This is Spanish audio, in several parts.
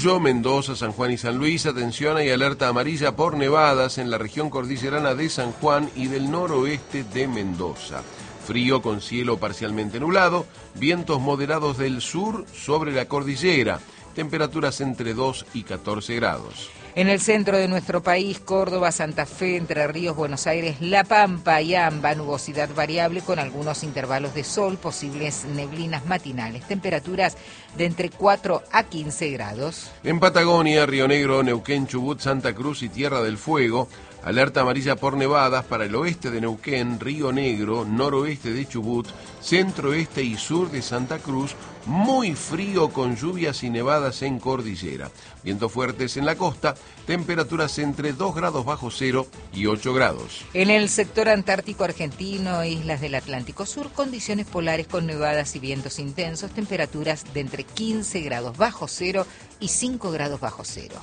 Mendoza, San Juan y San Luis, atención, hay alerta amarilla por nevadas en la región cordillerana de San Juan y del noroeste de Mendoza. Frío con cielo parcialmente nublado, vientos moderados del sur sobre la cordillera, temperaturas entre 2 y 14 grados. En el centro de nuestro país, Córdoba, Santa Fe, Entre Ríos, Buenos Aires, La Pampa y AMBA, nubosidad variable con algunos intervalos de sol, posibles neblinas matinales, temperaturas de entre 4 a 15 grados. En Patagonia, Río Negro, Neuquén, Chubut, Santa Cruz y Tierra del Fuego, alerta amarilla por nevadas para el oeste de Neuquén, Río Negro, noroeste de Chubut, centro-este y sur de Santa Cruz, muy frío con lluvias y nevadas en cordillera. Vientos fuertes en la costa, temperaturas entre 2 grados bajo cero y 8 grados. En el sector antártico argentino, islas del Atlántico Sur, condiciones polares con nevadas y vientos intensos, temperaturas de entre 15 grados bajo cero y 5 grados bajo cero.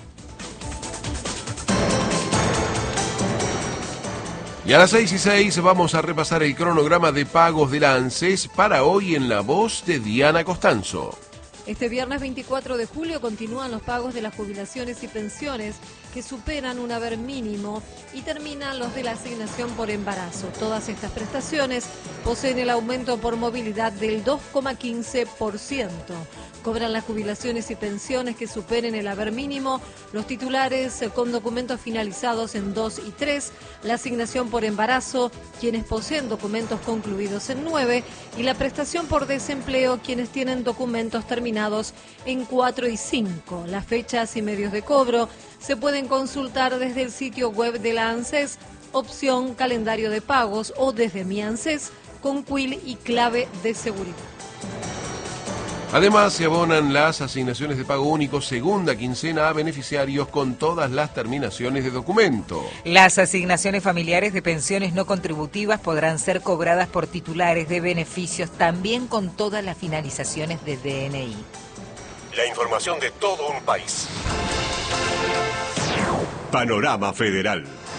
Y a las 6:06 vamos a repasar el cronograma de pagos de la ANSES para hoy en la voz de Diana Costanzo. Este viernes 24 de julio continúan los pagos de las jubilaciones y pensiones que superan un haber mínimo y terminan los de la asignación por embarazo. Todas estas prestaciones poseen el aumento por movilidad del 2,15%. Cobran las jubilaciones y pensiones que superen el haber mínimo los titulares con documentos finalizados en 2 y 3, la asignación por embarazo, quienes poseen documentos concluidos en 9, y la prestación por desempleo, quienes tienen documentos terminados en 4 y 5. Las fechas y medios de cobro se pueden consultar desde el sitio web de la ANSES, opción calendario de pagos, o desde Mi ANSES con quill y clave de seguridad. Además, se abonan las asignaciones de pago único segunda quincena a beneficiarios con todas las terminaciones de documento. Las asignaciones familiares de pensiones no contributivas podrán ser cobradas por titulares de beneficios también con todas las finalizaciones de DNI. La información de todo un país. Panorama Federal.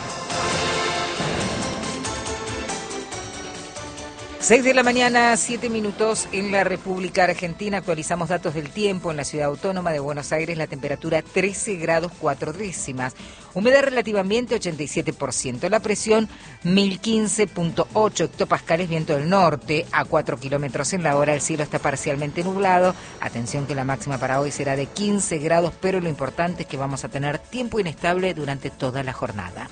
6 de la mañana, 7 minutos en la República Argentina. Actualizamos datos del tiempo. En la ciudad autónoma de Buenos Aires, la temperatura 13 grados 4 décimas. Humedad relativa ambiente 87%. La presión 1015.8 hectopascales, viento del norte a 4 kilómetros en la hora. El cielo está parcialmente nublado. Atención que la máxima para hoy será de 15 grados, pero lo importante es que vamos a tener tiempo inestable durante toda la jornada.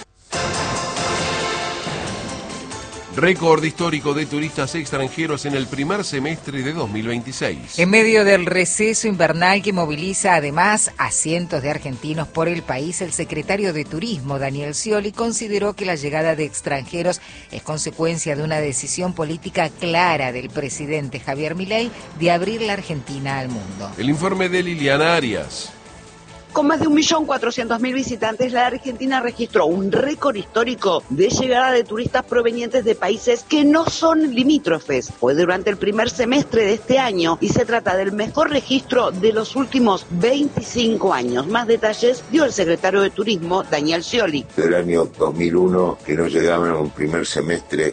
Récord histórico de turistas extranjeros en el primer semestre de 2026. En medio del receso invernal que moviliza además a cientos de argentinos por el país, el secretario de Turismo, Daniel Scioli, consideró que la llegada de extranjeros es consecuencia de una decisión política clara del presidente Javier Milei de abrir la Argentina al mundo. El informe de Liliana Arias. Con más de 1.400.000 visitantes, la Argentina registró un récord histórico de llegada de turistas provenientes de países que no son limítrofes. Fue durante el primer semestre de este año y se trata del mejor registro de los últimos 25 años. Más detalles dio el secretario de Turismo, Daniel Scioli. Del año 2001, que nos llegaban en un primer semestre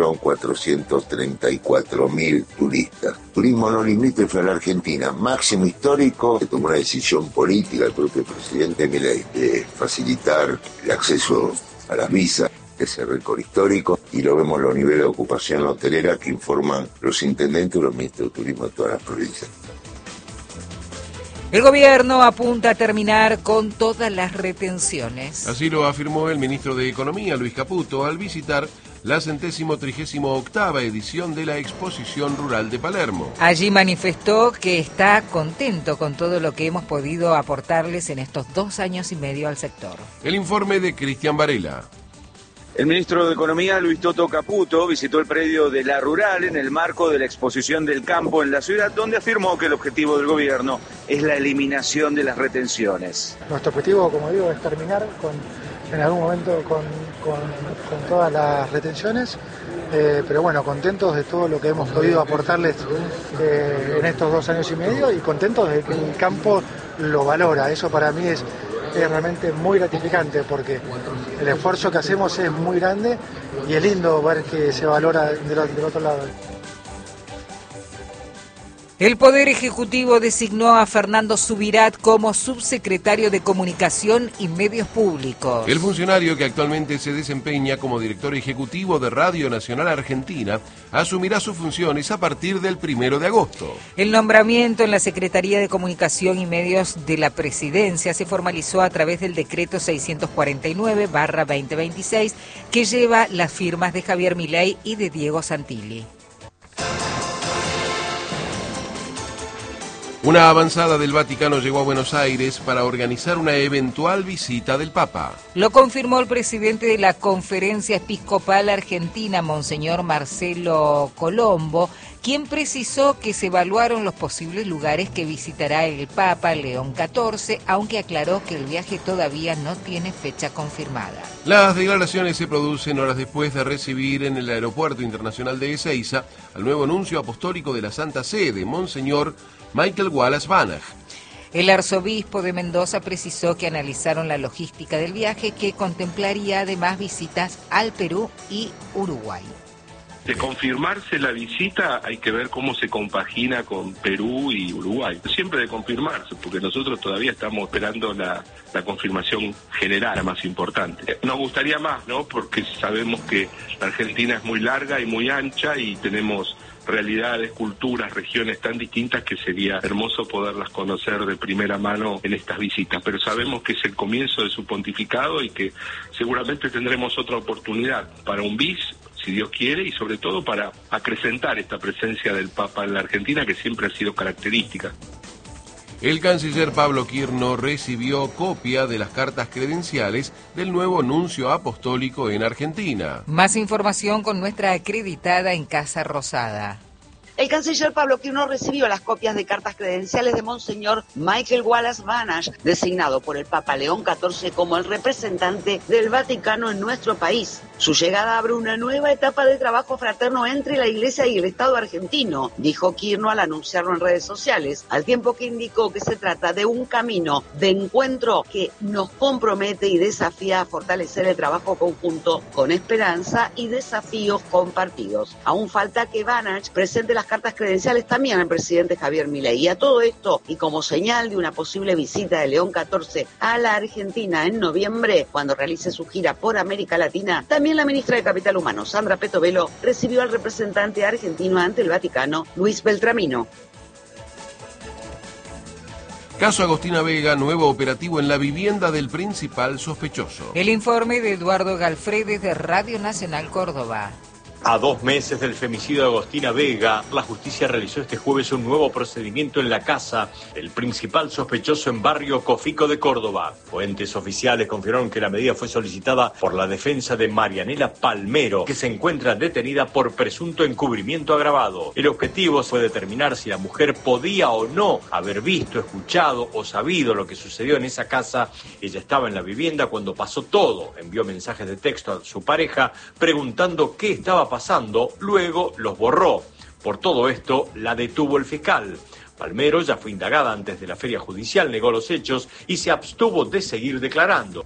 1.434.000 turistas. Turismo no limítrofe a la Argentina, máximo histórico, que tomó una decisión política el propio presidente Milei de facilitar el acceso a las visas, ese récord histórico, y lo vemos en los niveles de ocupación hotelera que informan los intendentes y los ministros de turismo de todas las provincias. El gobierno apunta a terminar con todas las retenciones. Así lo afirmó el ministro de Economía, Luis Caputo, al visitar la 138ª edición de la Exposición Rural de Palermo. Allí manifestó que está contento con todo lo que hemos podido aportarles en estos 2 años y medio al sector. El informe de Cristian Varela. El ministro de Economía, Luis Toto Caputo, visitó el predio de La Rural en el marco de la exposición del campo en la ciudad, donde afirmó que el objetivo del gobierno es la eliminación de las retenciones. Nuestro objetivo, como digo, es terminar en algún momento con todas las retenciones, pero bueno, contentos de todo lo que hemos podido aportarles en estos 2 años y medio y contentos de que el campo lo valora. Eso para mí es realmente muy gratificante porque el esfuerzo que hacemos es muy grande y es lindo ver que se valora del otro lado. El Poder Ejecutivo designó a Fernando Subirat como subsecretario de Comunicación y Medios Públicos. El funcionario, que actualmente se desempeña como director ejecutivo de Radio Nacional Argentina, asumirá sus funciones a partir del 1 de agosto. El nombramiento en la Secretaría de Comunicación y Medios de la Presidencia se formalizó a través del decreto 649/2026, que lleva las firmas de Javier Milei y de Diego Santilli. Una avanzada del Vaticano llegó a Buenos Aires para organizar una eventual visita del Papa. Lo confirmó el presidente de la Conferencia Episcopal Argentina, Monseñor Marcelo Colombo, quien precisó que se evaluaron los posibles lugares que visitará el Papa León XIV, aunque aclaró que el viaje todavía no tiene fecha confirmada. Las declaraciones se producen horas después de recibir en el Aeropuerto Internacional de Ezeiza al nuevo nuncio apostólico de la Santa Sede, Monseñor Michael Wallace Banach. El arzobispo de Mendoza precisó que analizaron la logística del viaje, que contemplaría además visitas al Perú y Uruguay. De confirmarse la visita, hay que ver cómo se compagina con Perú y Uruguay. Siempre de confirmarse, porque nosotros todavía estamos esperando la confirmación general, la más importante. Nos gustaría más, ¿no? Porque sabemos que la Argentina es muy larga y muy ancha y tenemos realidades, culturas, regiones tan distintas que sería hermoso poderlas conocer de primera mano en estas visitas. Pero sabemos que es el comienzo de su pontificado y que seguramente tendremos otra oportunidad para un bis, si Dios quiere, y sobre todo para acrecentar esta presencia del Papa en la Argentina, que siempre ha sido característica. El canciller Pablo Quirno recibió copia de las cartas credenciales del nuevo nuncio apostólico en Argentina. Más información con nuestra acreditada en Casa Rosada. El canciller Pablo Quirno recibió las copias de cartas credenciales de Monseñor Michael Wallace Banach, designado por el Papa León XIV como el representante del Vaticano en nuestro país. Su llegada abre una nueva etapa de trabajo fraterno entre la Iglesia y el Estado argentino, dijo Quirno al anunciarlo en redes sociales, al tiempo que indicó que se trata de un camino de encuentro que nos compromete y desafía a fortalecer el trabajo conjunto con esperanza y desafíos compartidos. Aún falta que Banach presente las cartas credenciales también al presidente Javier Milei. Y a todo esto, y como señal de una posible visita de León XIV a la Argentina en noviembre, cuando realice su gira por América Latina, también la ministra de Capital Humano, Sandra Petovelo, recibió al representante argentino ante el Vaticano, Luis Beltramino. Caso Agostina Vega, nuevo operativo en la vivienda del principal sospechoso. El informe de Eduardo Galfredes de Radio Nacional Córdoba. A 2 meses del femicidio de Agostina Vega, la justicia realizó este jueves un nuevo procedimiento en la casa del principal sospechoso en barrio Cofico de Córdoba. Fuentes oficiales confirmaron que la medida fue solicitada por la defensa de Marianela Palmero, que se encuentra detenida por presunto encubrimiento agravado. El objetivo fue determinar si la mujer podía o no haber visto, escuchado o sabido lo que sucedió en esa casa. Ella estaba en la vivienda cuando pasó todo. Envió mensajes de texto a su pareja preguntando qué estaba pasando, luego los borró. Por todo esto, la detuvo el fiscal. Palmero ya fue indagada antes de la feria judicial, negó los hechos y se abstuvo de seguir declarando.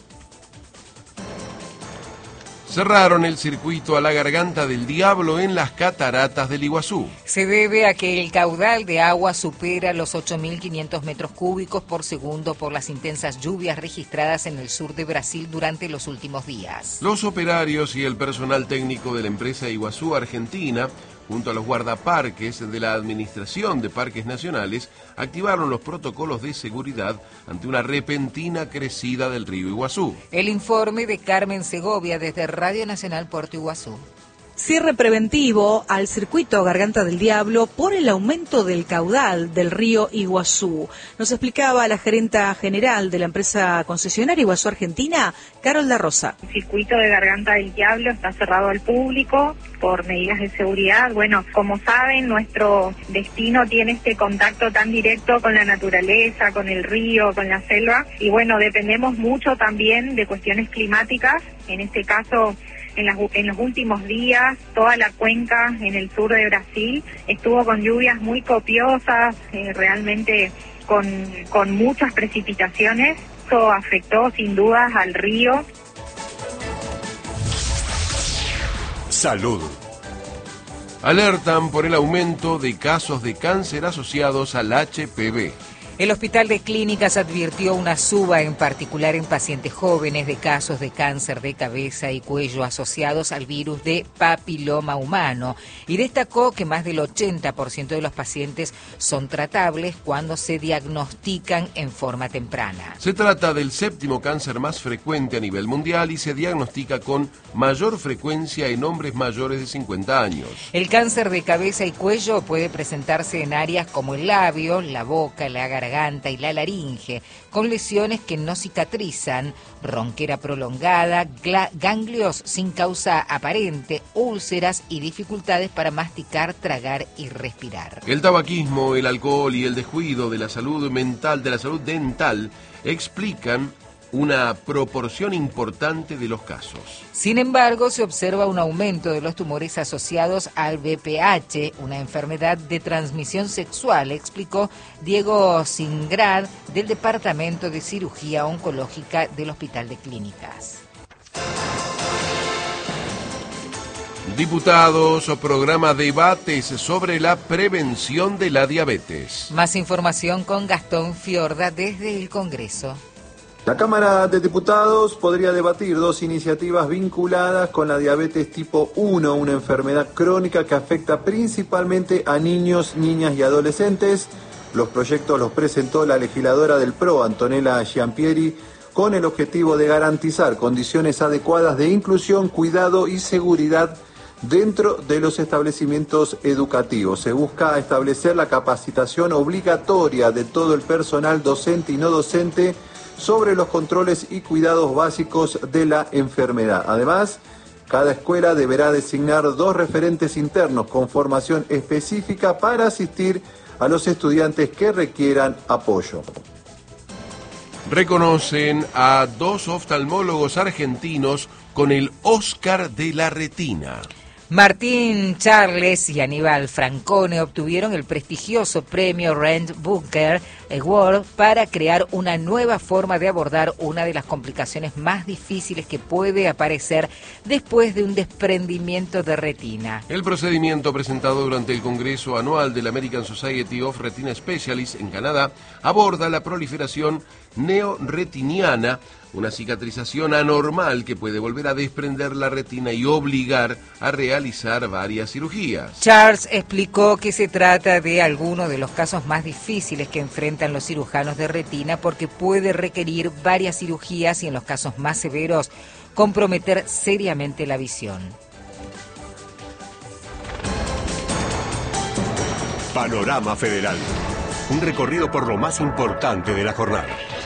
Cerraron el circuito a la Garganta del Diablo en las cataratas del Iguazú. Se debe a que el caudal de agua supera los 8.500 metros cúbicos por segundo por las intensas lluvias registradas en el sur de Brasil durante los últimos días. Los operarios y el personal técnico de la empresa Iguazú Argentina, junto a los guardaparques de la Administración de Parques Nacionales, activaron los protocolos de seguridad ante una repentina crecida del río Iguazú. El informe de Carmen Segovia desde Radio Nacional Puerto Iguazú. Cierre preventivo al circuito Garganta del Diablo por el aumento del caudal del río Iguazú. Nos explicaba la gerenta general de la empresa concesionaria Iguazú Argentina, Carol da Rosa. El circuito de Garganta del Diablo está cerrado al público por medidas de seguridad. Bueno, como saben, nuestro destino tiene este contacto tan directo con la naturaleza, con el río, con la selva. Y bueno, dependemos mucho también de cuestiones climáticas. En este caso, en los últimos días, toda la cuenca en el sur de Brasil estuvo con lluvias muy copiosas, realmente con muchas precipitaciones. Eso afectó sin dudas al río. Salud. Alertan por el aumento de casos de cáncer asociados al HPV. El Hospital de Clínicas advirtió una suba, en particular en pacientes jóvenes, de casos de cáncer de cabeza y cuello asociados al virus de papiloma humano y destacó que más del 80% de los pacientes son tratables cuando se diagnostican en forma temprana. Se trata del 7º cáncer más frecuente a nivel mundial y se diagnostica con mayor frecuencia en hombres mayores de 50 años. El cáncer de cabeza y cuello puede presentarse en áreas como el labio, la boca, la garganta y la laringe, con lesiones que no cicatrizan, ronquera prolongada, ganglios sin causa aparente, úlceras y dificultades para masticar, tragar y respirar. El tabaquismo, el alcohol y el descuido de la salud mental, de la salud dental, explican una proporción importante de los casos. Sin embargo, se observa un aumento de los tumores asociados al VPH, una enfermedad de transmisión sexual, explicó Diego Singrad del Departamento de Cirugía Oncológica del Hospital de Clínicas. Diputados o programa debates sobre la prevención de la diabetes. Más información con Gastón Fiorda desde el Congreso. La Cámara de Diputados podría debatir 2 iniciativas vinculadas con la diabetes tipo 1, una enfermedad crónica que afecta principalmente a niños, niñas y adolescentes. Los proyectos los presentó la legisladora del PRO, Antonella Giampieri, con el objetivo de garantizar condiciones adecuadas de inclusión, cuidado y seguridad dentro de los establecimientos educativos. Se busca establecer la capacitación obligatoria de todo el personal docente y no docente sobre los controles y cuidados básicos de la enfermedad. Además, cada escuela deberá designar 2 referentes internos con formación específica para asistir a los estudiantes que requieran apoyo. Reconocen a 2 oftalmólogos argentinos con el Oscar de la retina. Martín Charles y Aníbal Francone obtuvieron el prestigioso premio Rand Booker Award para crear una nueva forma de abordar una de las complicaciones más difíciles que puede aparecer después de un desprendimiento de retina. El procedimiento presentado durante el Congreso Anual de la American Society of Retina Specialists en Canadá aborda la proliferación neoretiniana, una cicatrización anormal que puede volver a desprender la retina y obligar a realizar varias cirugías. Charles explicó que se trata de alguno de los casos más difíciles que enfrentan los cirujanos de retina porque puede requerir varias cirugías y en los casos más severos comprometer seriamente la visión. Panorama Federal. Un recorrido por lo más importante de la jornada.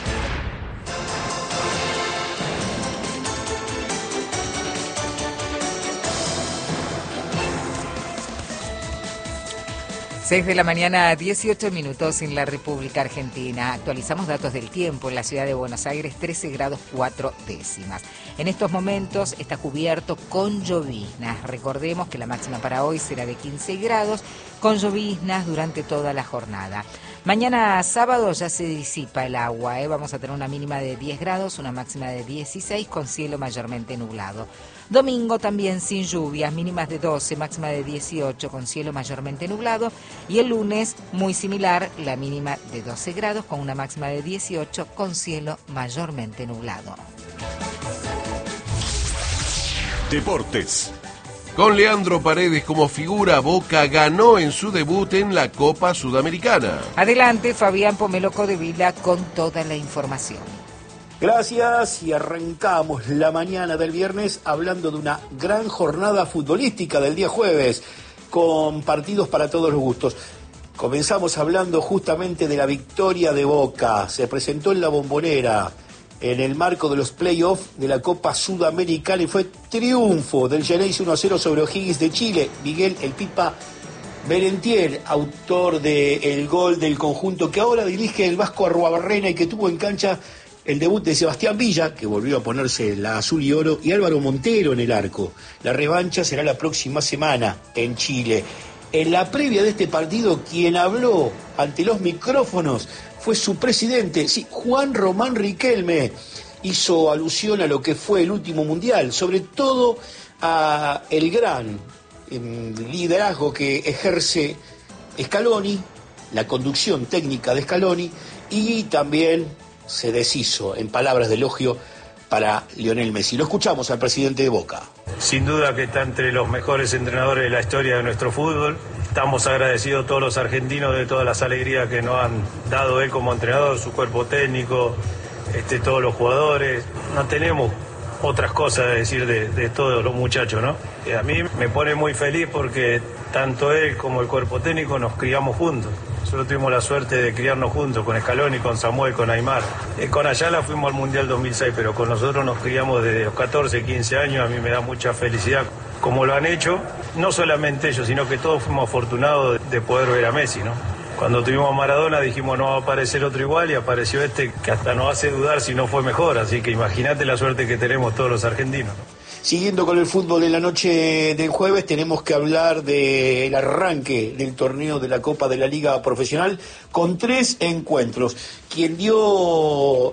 Seis de la mañana, 18 minutos en la República Argentina. Actualizamos datos del tiempo en la ciudad de Buenos Aires, 13 grados 4 décimas. En estos momentos está cubierto con lloviznas. Recordemos que la máxima para hoy será de 15 grados, con lloviznas durante toda la jornada. Mañana sábado ya se disipa el agua, Vamos a tener una mínima de 10 grados, una máxima de 16 con cielo mayormente nublado. Domingo también sin lluvias, mínimas de 12, máxima de 18 con cielo mayormente nublado. Y el lunes muy similar, la mínima de 12 grados con una máxima de 18 con cielo mayormente nublado. Deportes. Con Leandro Paredes como figura, Boca ganó en su debut en la Copa Sudamericana. Adelante, Fabián Pomeloco de Vila con toda la información. Gracias y arrancamos la mañana del viernes hablando de una gran jornada futbolística del día jueves con partidos para todos los gustos. Comenzamos hablando justamente de la victoria de Boca. Se presentó en la Bombonera en el marco de los playoffs de la Copa Sudamericana y fue triunfo del Geneise 1-0 sobre O'Higgins de Chile. Miguel El Pipa Merentiel, autor del gol del conjunto que ahora dirige el Vasco Arruabarrena y que tuvo en cancha el debut de Sebastián Villa, que volvió a ponerse la azul y oro, y Álvaro Montero en el arco. La revancha será la próxima semana en Chile. En la previa de este partido, quien habló ante los micrófonos fue su presidente, sí, Juan Román Riquelme. Hizo alusión a lo que fue el último mundial, sobre todo a el gran liderazgo que ejerce Scaloni, la conducción técnica de Scaloni, y también se deshizo en palabras de elogio para Lionel Messi. Lo escuchamos al presidente de Boca. Sin duda que está entre los mejores entrenadores de la historia de nuestro fútbol. Estamos agradecidos todos los argentinos de todas las alegrías que nos han dado él como entrenador, su cuerpo técnico, todos los jugadores. No tenemos otras cosas a decir de todos los muchachos, ¿no? A mí me pone muy feliz porque tanto él como el cuerpo técnico nos criamos juntos. Nosotros tuvimos la suerte de criarnos juntos con Scaloni, con Samuel, con Aymar. Con Ayala fuimos al Mundial 2006, pero con nosotros nos criamos desde los 14, 15 años. A mí me da mucha felicidad como lo han hecho, no solamente ellos, sino que todos fuimos afortunados de poder ver a Messi, ¿no? Cuando tuvimos a Maradona dijimos no va a aparecer otro igual y apareció que hasta nos hace dudar si no fue mejor, así que imagínate la suerte que tenemos todos los argentinos, ¿no? Siguiendo con el fútbol en la noche del jueves, tenemos que hablar del arranque del torneo de la Copa de la Liga Profesional con 3 encuentros. Quien dio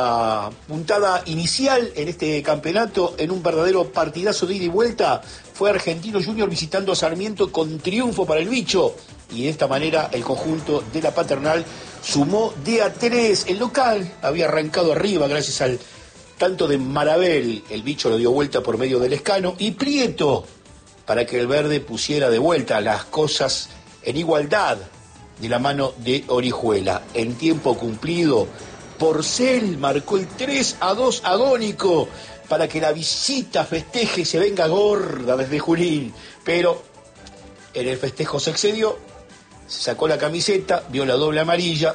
la puntada inicial en este campeonato en un verdadero partidazo de ida y vuelta fue Argentino Junior visitando a Sarmiento con triunfo para el Bicho. Y de esta manera el conjunto de la Paternal sumó de a 3. El local había arrancado arriba gracias al tanto de Marabel, el Bicho lo dio vuelta por medio del Escano, y Prieto, para que el verde pusiera de vuelta las cosas en igualdad de la mano de Orihuela. En tiempo cumplido, Porcel marcó el 3-2 agónico para que la visita festeje y se venga gorda desde Junín. Pero en el festejo se excedió, se sacó la camiseta, vio la doble amarilla,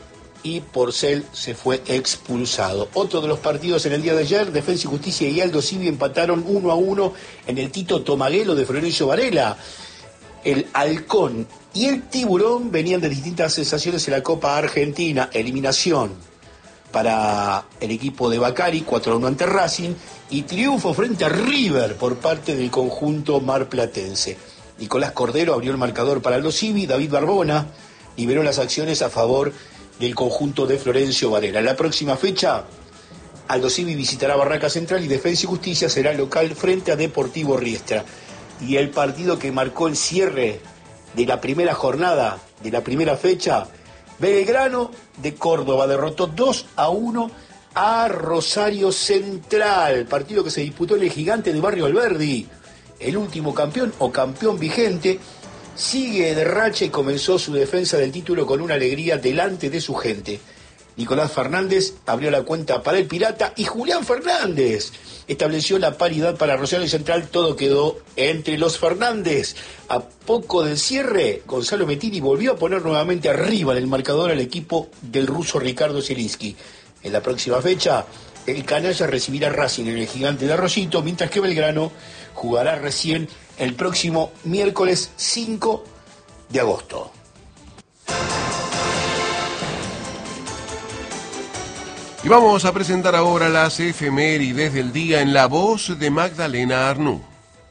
y Porcel se fue expulsado. Otro de los partidos en el día de ayer, Defensa y Justicia y Aldo Civi empataron 1-1 en el Tito Tomaguelo de Florencio Varela. El Halcón y el Tiburón venían de distintas sensaciones en la Copa Argentina. Eliminación para el equipo de Bacari, 4-1 ante Racing, y triunfo frente a River por parte del conjunto marplatense. Nicolás Cordero abrió el marcador para Aldo Civi, David Barbona liberó las acciones a favor del conjunto de Florencio Varela. En la próxima fecha, Aldo Civi visitará Barraca Central y Defensa y Justicia será local frente a Deportivo Riestra. Y el partido que marcó el cierre de la primera jornada, de la primera fecha, Belgrano de Córdoba derrotó 2-1 a Rosario Central, partido que se disputó en el Gigante de Barrio Alberdi. El último campeón o campeón vigente sigue de racha y comenzó su defensa del título con una alegría delante de su gente. Nicolás Fernández abrió la cuenta para el Pirata y Julián Fernández estableció la paridad para Rosario Central. Todo quedó entre los Fernández. A poco del cierre, Gonzalo Mettini volvió a poner nuevamente arriba en el marcador al equipo del ruso Ricardo Zielinski. En la próxima fecha, el Canalla recibirá Racing en el Gigante de Arroyito, mientras que Belgrano jugará recién el próximo miércoles 5 de agosto. Y vamos a presentar ahora las efemérides del día en la voz de Magdalena Arnú.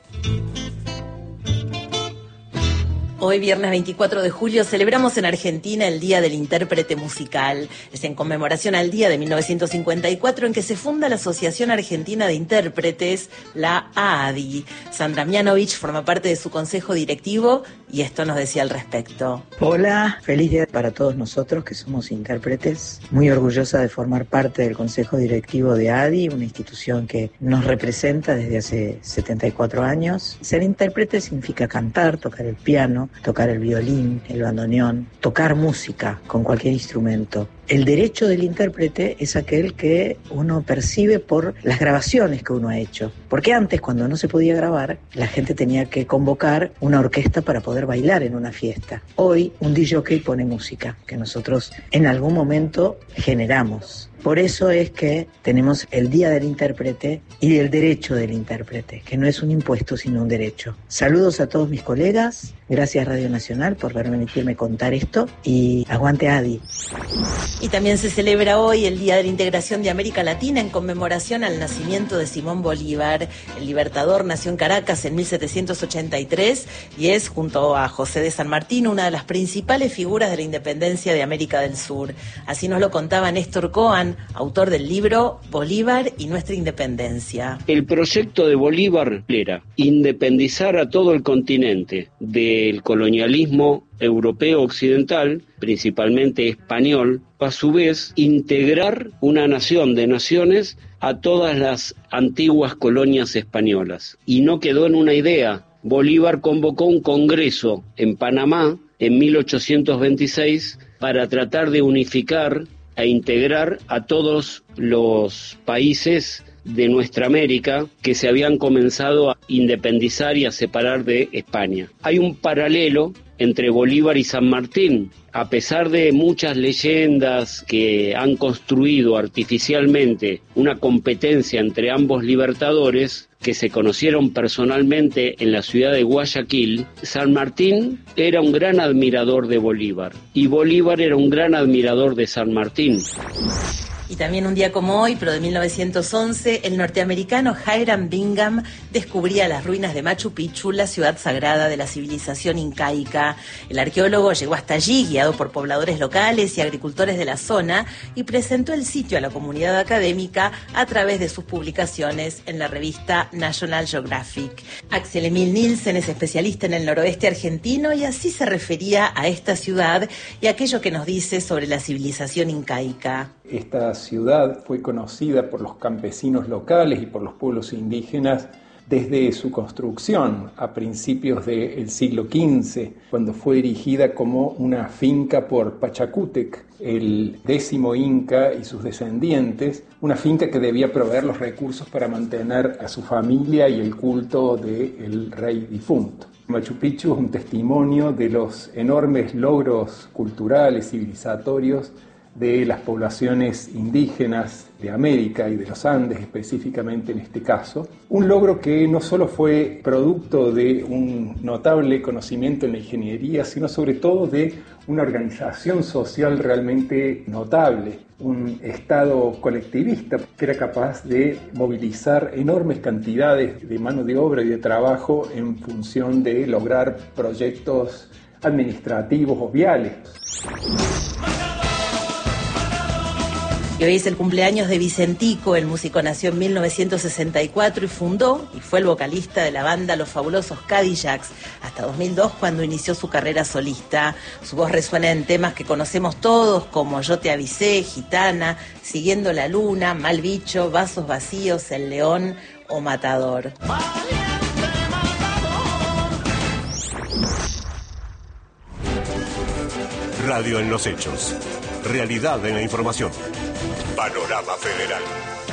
Hoy, viernes 24 de julio, celebramos en Argentina el Día del Intérprete Musical. Es en conmemoración al día de 1954 en que se funda la Asociación Argentina de Intérpretes, la AADI. Sandra Mianovich forma parte de su consejo directivo y esto nos decía al respecto. Hola, feliz día para todos nosotros que somos intérpretes. Muy orgullosa de formar parte del consejo directivo de AADI, una institución que nos representa desde hace 74 años. Ser intérprete significa cantar, tocar el piano, tocar el violín, el bandoneón, tocar música con cualquier instrumento. El derecho del intérprete es aquel que uno percibe por las grabaciones que uno ha hecho. Porque antes, cuando no se podía grabar, la gente tenía que convocar una orquesta para poder bailar en una fiesta. Hoy, un DJ pone música, que nosotros en algún momento generamos. Por eso es que tenemos el Día del Intérprete y el derecho del intérprete, que no es un impuesto, sino un derecho. Saludos a todos mis colegas, gracias Radio Nacional por permitirme contar esto y aguante AADI. Y también se celebra hoy el Día de la Integración de América Latina en conmemoración al nacimiento de Simón Bolívar. El Libertador nació en Caracas en 1783 y es, junto a José de San Martín, una de las principales figuras de la independencia de América del Sur. Así nos lo contaba Néstor Coan, autor del libro Bolívar y nuestra independencia. El proyecto de Bolívar era independizar a todo el continente del colonialismo europeo occidental, principalmente español, a su vez integrar una nación de naciones a todas las antiguas colonias españolas. Y no quedó en una idea. Bolívar convocó un congreso en Panamá en 1826 para tratar de unificar e integrar a todos los países de nuestra América que se habían comenzado a independizar y a separar de España. Hay un paralelo entre Bolívar y San Martín. A pesar de muchas leyendas que han construido artificialmente una competencia entre ambos libertadores, que se conocieron personalmente en la ciudad de Guayaquil, San Martín era un gran admirador de Bolívar y Bolívar era un gran admirador de San Martín. Y también un día como hoy, pero de 1911, el norteamericano Hiram Bingham descubría las ruinas de Machu Picchu, la ciudad sagrada de la civilización incaica. El arqueólogo llegó hasta allí, guiado por pobladores locales y agricultores de la zona, y presentó el sitio a la comunidad académica a través de sus publicaciones en la revista National Geographic. Axel Emil Nielsen es especialista en el noroeste argentino y así se refería a esta ciudad y a aquello que nos dice sobre la civilización incaica. Esta ciudad fue conocida por los campesinos locales y por los pueblos indígenas desde su construcción a principios del siglo XV, cuando fue erigida como una finca por Pachacútec, el 10º inca y sus descendientes, una finca que debía proveer los recursos para mantener a su familia y el culto del rey difunto. Machu Picchu es un testimonio de los enormes logros culturales, civilizatorios, de las poblaciones indígenas de América y de los Andes específicamente en este caso. Un logro que no solo fue producto de un notable conocimiento en la ingeniería, sino sobre todo de una organización social realmente notable, un estado colectivista que era capaz de movilizar enormes cantidades de mano de obra y de trabajo en función de lograr proyectos administrativos o viales. Y hoy es el cumpleaños de Vicentico. El músico nació en 1964 y fundó y fue el vocalista de la banda Los Fabulosos Cadillacs hasta 2002, cuando inició su carrera solista. Su voz resuena en temas que conocemos todos como Yo te avisé, Gitana, Siguiendo la luna, Mal bicho, Vasos vacíos, El león o Matador. Radio en los hechos. Realidad en la información. Panorama Federal.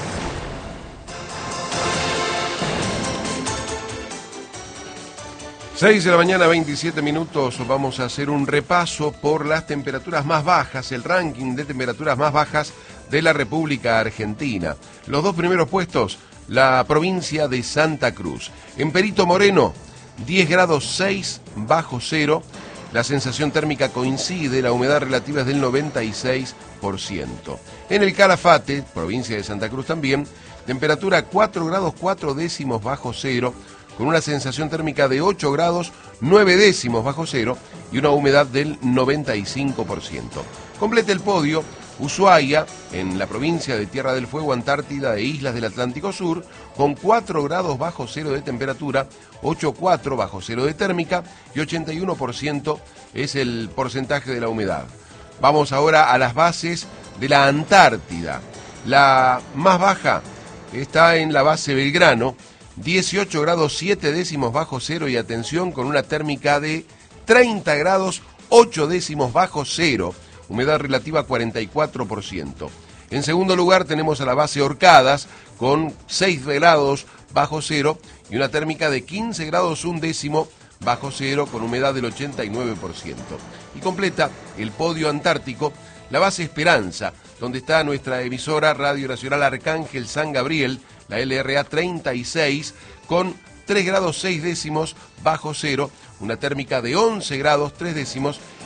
Seis de la mañana, 27 minutos. Vamos a hacer un repaso por las temperaturas más bajas, el ranking de temperaturas más bajas de la República Argentina. Los dos primeros puestos, la provincia de Santa Cruz. En Perito Moreno, 10 grados 6 bajo cero. La sensación térmica coincide, la humedad relativa es del 96%. En el Calafate, provincia de Santa Cruz también, temperatura 4 grados 4 décimos bajo cero, con una sensación térmica de 8 grados 9 décimos bajo cero y una humedad del 95%. Completa el podio Ushuaia, en la provincia de Tierra del Fuego, Antártida e Islas del Atlántico Sur, con 4 grados bajo cero de temperatura, 8,4 bajo cero de térmica y 81% es el porcentaje de la humedad. Vamos ahora a las bases de la Antártida. La más baja está en la base Belgrano, 18 grados 7 décimos bajo cero y atención, con una térmica de 30 grados 8 décimos bajo cero. Humedad relativa 44%. En segundo lugar tenemos a la base Orcadas con 6 grados bajo cero y una térmica de 15 grados 1 décimo bajo cero con humedad del 89%. Y completa el podio antártico la base Esperanza, donde está nuestra emisora Radio Nacional Arcángel San Gabriel, la LRA 36, con 3 grados 6 décimos bajo cero, una térmica de 11 grados 3 décimos y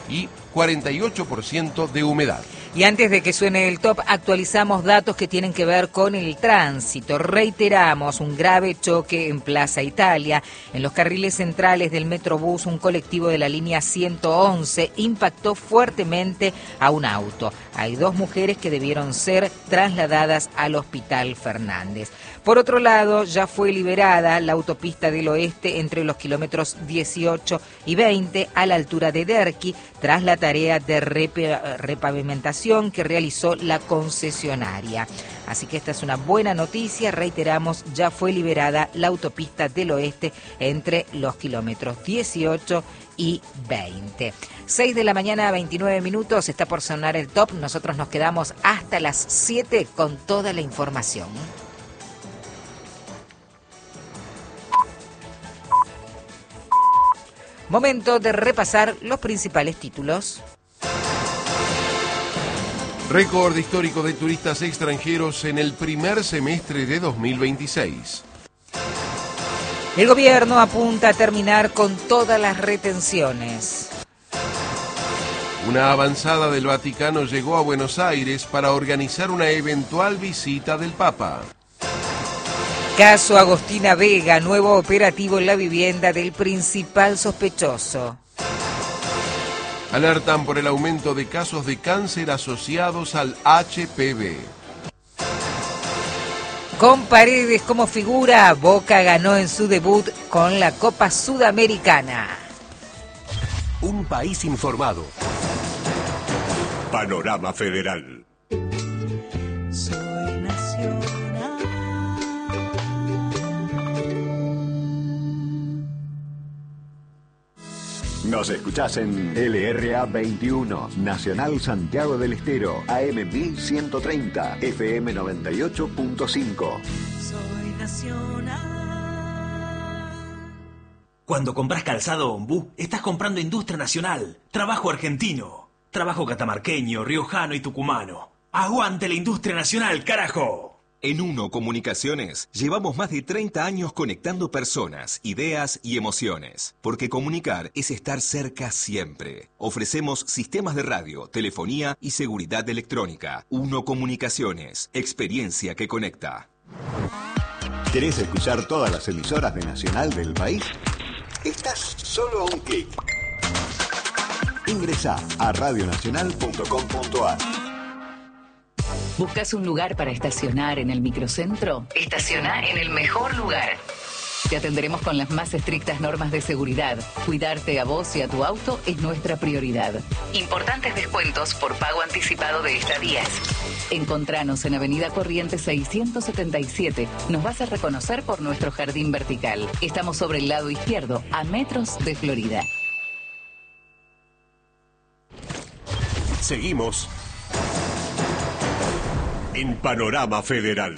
48% de humedad. Y antes de que suene el top, actualizamos datos que tienen que ver con el tránsito. Reiteramos un grave choque en Plaza Italia. En los carriles centrales del Metrobús, un colectivo de la línea 111 impactó fuertemente a un auto. Hay 2 mujeres que debieron ser trasladadas al Hospital Fernández. Por otro lado, ya fue liberada la autopista del Oeste entre los kilómetros 18 y 20 a la altura de Derqui, tras la tarea de repavimentación que realizó la concesionaria. Así que esta es una buena noticia. Reiteramos, ya fue liberada la autopista del Oeste entre los kilómetros 18 y 20. 6 de la mañana, 29 minutos. Está por sonar el top. Nosotros nos quedamos hasta las 7 con toda la información. Momento de repasar los principales títulos. Récord histórico de turistas extranjeros en el primer semestre de 2026. El gobierno apunta a terminar con todas las retenciones. Una avanzada del Vaticano llegó a Buenos Aires para organizar una eventual visita del Papa. Caso Agostina Vega, nuevo operativo en la vivienda del principal sospechoso. Alertan por el aumento de casos de cáncer asociados al HPV. Con Paredes como figura, Boca ganó en su debut con la Copa Sudamericana. Un país informado. Panorama Federal. Soy nacional. Nos escuchás en LRA 21, Nacional Santiago del Estero, AM 1130, FM 98.5. Soy nacional. Cuando compras calzado Ombú, estás comprando industria nacional, trabajo argentino, trabajo catamarqueño, riojano y tucumano. ¡Aguante la industria nacional, carajo! En Uno Comunicaciones llevamos más de 30 años conectando personas, ideas y emociones. Porque comunicar es estar cerca siempre. Ofrecemos sistemas de radio, telefonía y seguridad electrónica. Uno Comunicaciones, experiencia que conecta. ¿Querés escuchar todas las emisoras de Nacional del país? Estás solo a un clic. Ingresá a radionacional.com.ar. ¿Buscas un lugar para estacionar en el microcentro? Estaciona en el mejor lugar. Te atenderemos con las más estrictas normas de seguridad. Cuidarte a vos y a tu auto es nuestra prioridad. Importantes descuentos por pago anticipado de estadías. Encontranos en Avenida Corrientes 677. Nos vas a reconocer por nuestro jardín vertical. Estamos sobre el lado izquierdo, a metros de Florida. Seguimos en Panorama Federal.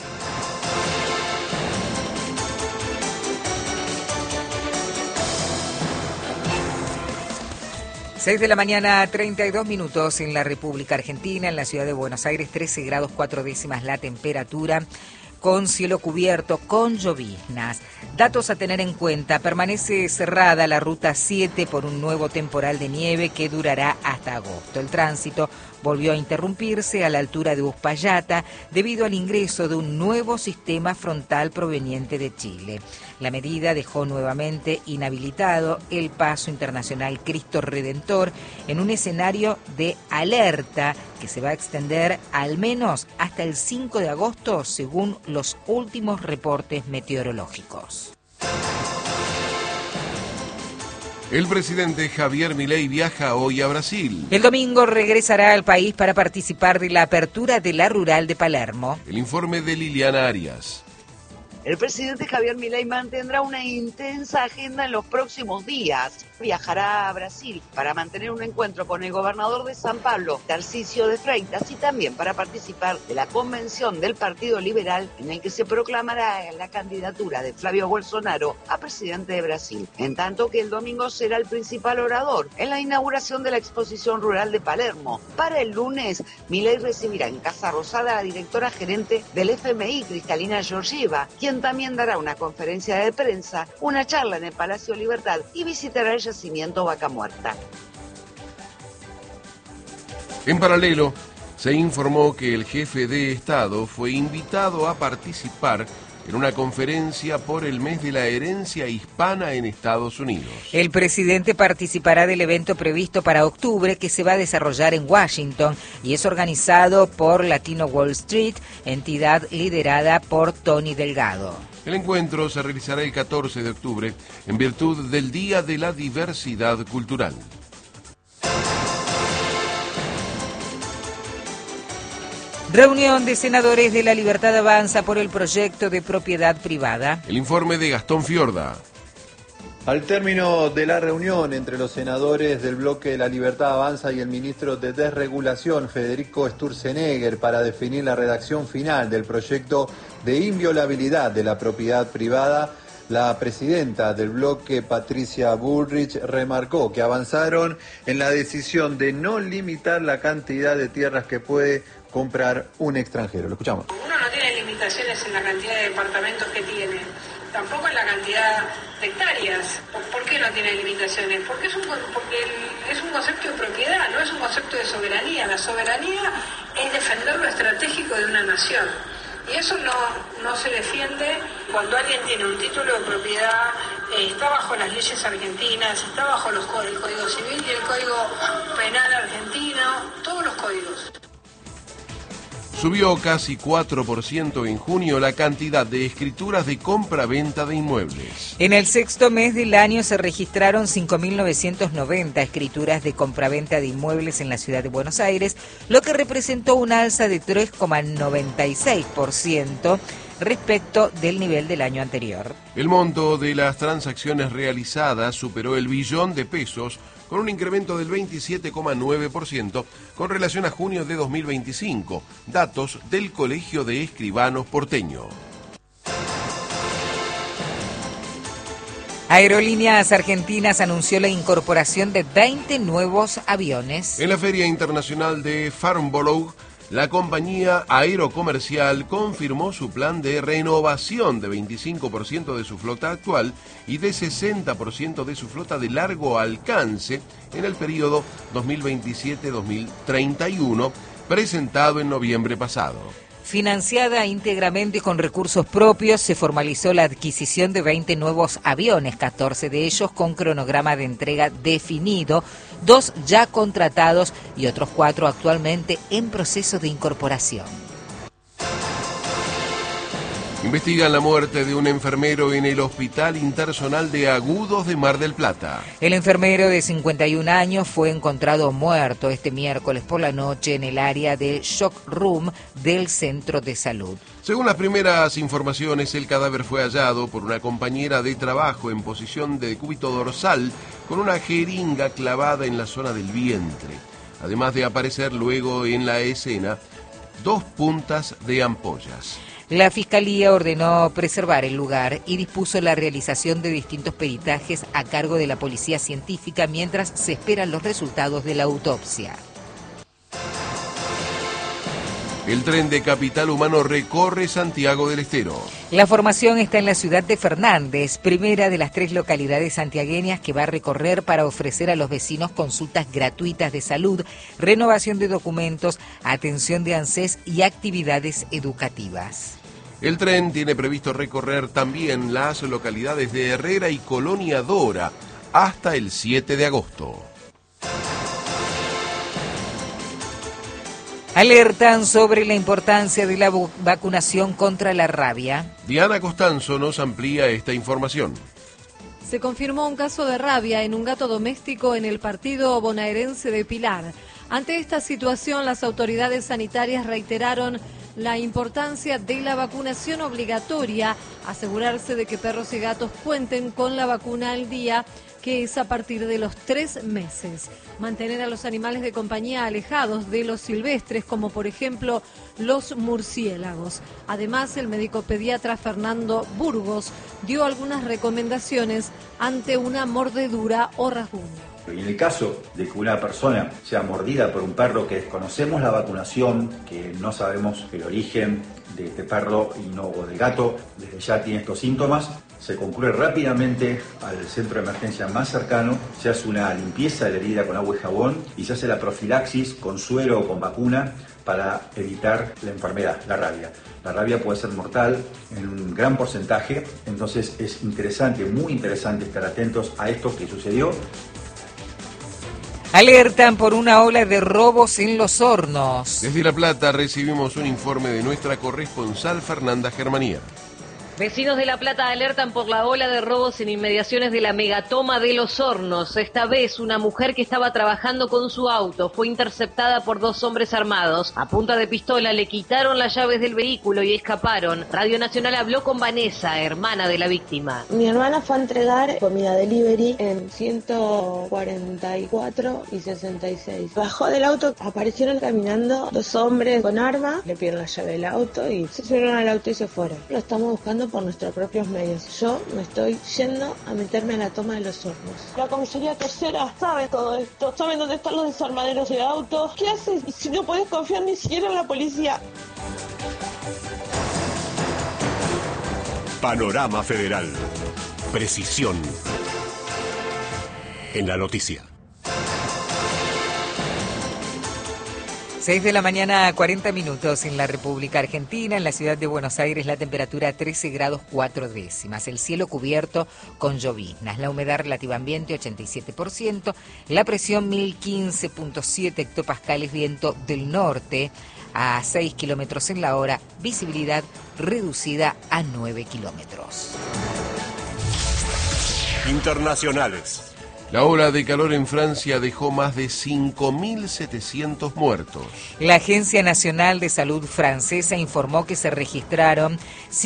Seis de la mañana, 32 minutos en la República Argentina, en la ciudad de Buenos Aires, 13 grados 4 décimas la temperatura, con cielo cubierto, con lloviznas. Datos a tener en cuenta: permanece cerrada la ruta 7 por un nuevo temporal de nieve que durará hasta agosto. El tránsito volvió a interrumpirse a la altura de Uspallata debido al ingreso de un nuevo sistema frontal proveniente de Chile. La medida dejó nuevamente inhabilitado el paso internacional Cristo Redentor en un escenario de alerta que se va a extender al menos hasta el 5 de agosto, según los últimos reportes meteorológicos. El presidente Javier Milei viaja hoy a Brasil. El domingo regresará al país para participar de la apertura de la Rural de Palermo. El informe de Liliana Arias. El presidente Javier Milei mantendrá una intensa agenda en los próximos días. Viajará a Brasil para mantener un encuentro con el gobernador de San Pablo, Tarcísio de Freitas, y también para participar de la convención del Partido Liberal, en el que se proclamará la candidatura de Flavio Bolsonaro a presidente de Brasil. En tanto que el domingo será el principal orador en la inauguración de la exposición rural de Palermo. Para el lunes, Milei recibirá en Casa Rosada a la directora gerente del FMI, Cristalina Georgieva, quien también dará una conferencia de prensa, una charla en el Palacio Libertad y visitará el yacimiento Vaca Muerta. En paralelo, se informó que el jefe de Estado fue invitado a participar en una conferencia por el mes de la herencia hispana en Estados Unidos. El presidente participará del evento previsto para octubre que se va a desarrollar en Washington y es organizado por Latino Wall Street, entidad liderada por Tony Delgado. El encuentro se realizará el 14 de octubre en virtud del Día de la Diversidad Cultural. Reunión de senadores de La Libertad Avanza por el proyecto de propiedad privada. El informe de Gastón Fiorda. Al término de la reunión entre los senadores del bloque La Libertad Avanza y el ministro de Desregulación, Federico Sturzenegger, para definir la redacción final del proyecto de inviolabilidad de la propiedad privada, la presidenta del bloque, Patricia Bullrich, remarcó que avanzaron en la decisión de no limitar la cantidad de tierras que puede comprar un extranjero. Lo escuchamos. Uno no tiene limitaciones en la cantidad de departamentos que tiene, tampoco en la cantidad de hectáreas. ¿Por qué no tiene limitaciones? Porque es un concepto de propiedad, no es un concepto de soberanía. La soberanía es defender lo estratégico de una nación. Y eso no se defiende cuando alguien tiene un título de propiedad, está bajo las leyes argentinas, está bajo el Código Civil y el Código Penal argentino, todos los códigos. Subió casi 4% en junio la cantidad de escrituras de compra-venta de inmuebles. En el sexto mes del año se registraron 5.990 escrituras de compraventa de inmuebles en la ciudad de Buenos Aires, lo que representó un alza de 3,96% respecto del nivel del año anterior. El monto de las transacciones realizadas superó el billón de pesos, con un incremento del 27,9% con relación a junio de 2025, datos del Colegio de Escribanos porteño. Aerolíneas Argentinas anunció la incorporación de 20 nuevos aviones. En la Feria Internacional de Farnborough, la compañía aerocomercial confirmó su plan de renovación de 25% de su flota actual y de 60% de su flota de largo alcance en el periodo 2027-2031, presentado en noviembre pasado. Financiada íntegramente con recursos propios, se formalizó la adquisición de 20 nuevos aviones, 14 de ellos con cronograma de entrega definido, 2 ya contratados y otros 4 actualmente en proceso de incorporación. Investigan la muerte de un enfermero en el Hospital Intersonal de Agudos de Mar del Plata. El enfermero de 51 años fue encontrado muerto este miércoles por la noche en el área de Shock Room del Centro de Salud. Según las primeras informaciones, el cadáver fue hallado por una compañera de trabajo en posición de decúbito dorsal con una jeringa clavada en la zona del vientre, además de aparecer luego en la escena 2 puntas de ampollas. La Fiscalía ordenó preservar el lugar y dispuso la realización de distintos peritajes a cargo de la Policía Científica mientras se esperan los resultados de la autopsia. El tren de Capital Humano recorre Santiago del Estero. La formación está en la ciudad de Fernández, primera de las 3 localidades santiagueñas que va a recorrer para ofrecer a los vecinos consultas gratuitas de salud, renovación de documentos, atención de ANSES y actividades educativas. El tren tiene previsto recorrer también las localidades de Herrera y Colonia Dora hasta el 7 de agosto. Alertan sobre la importancia de la vacunación contra la rabia. Diana Costanzo nos amplía esta información. Se confirmó un caso de rabia en un gato doméstico en el partido bonaerense de Pilar. Ante esta situación, las autoridades sanitarias reiteraron la importancia de la vacunación obligatoria, asegurarse de que perros y gatos cuenten con la vacuna al día, que es a partir de los 3 meses. Mantener a los animales de compañía alejados de los silvestres, como por ejemplo los murciélagos. Además, el médico pediatra Fernando Burgos dio algunas recomendaciones ante una mordedura o rasguño. En el caso de que una persona sea mordida por un perro que desconocemos la vacunación, que no sabemos el origen de este perro o del gato, desde ya tiene estos síntomas, se concurre rápidamente al centro de emergencia más cercano, se hace una limpieza de la herida con agua y jabón y se hace la profilaxis con suero o con vacuna para evitar la enfermedad, la rabia. La rabia puede ser mortal en un gran porcentaje, entonces es interesante, muy interesante estar atentos a esto que sucedió. Alertan por una ola de robos en Los Hornos. Desde La Plata recibimos un informe de nuestra corresponsal Fernanda Germanía. Vecinos de La Plata alertan por la ola de robos en inmediaciones de la megatoma de Los Hornos. Esta vez, una mujer que estaba trabajando con su auto fue interceptada por 2 hombres armados. A punta de pistola le quitaron las llaves del vehículo y escaparon. Radio Nacional habló con Vanessa, hermana de la víctima. Mi hermana fue a entregar comida delivery en 144 y 66. Bajó del auto, aparecieron caminando 2 hombres con armas, le pidieron la llave del auto y se subieron al auto y se fueron. Lo estamos buscando por nuestros propios medios. Yo me estoy yendo a meterme en la toma de Los Hornos. La comisaría tercera sabe todo esto, saben dónde están los desarmaderos de autos. ¿Qué haces si no puedes confiar ni siquiera en la policía? Panorama Federal. Precisión en la noticia. 6 de la mañana, 40 minutos en la República Argentina. En la ciudad de Buenos Aires la temperatura 13 grados 4 décimas. El cielo cubierto con lloviznas. La humedad relativa ambiente 87%. La presión 1015.7 hectopascales. Viento del norte a 6 kilómetros en la hora. Visibilidad reducida a 9 kilómetros. Internacionales. La ola de calor en Francia dejó más de 5.700 muertos. La Agencia Nacional de Salud francesa informó que se registraron